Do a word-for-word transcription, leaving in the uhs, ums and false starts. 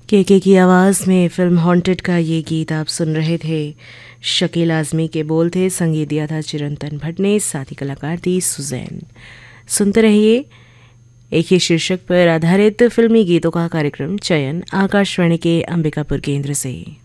केके की आवाज़ में फिल्म हॉन्टेड का ये गीत आप सुन रहे थे। शकील आज़मी के बोल थे, संगीत दिया था चिरंतन भट्ट ने, साथ ही कलाकार थी सुजैन। सुनते रहिए एक ही शीर्षक पर आधारित फिल्मी गीतों का कार्यक्रम चयन आकाशवाणी के अंबिकापुर केंद्र से।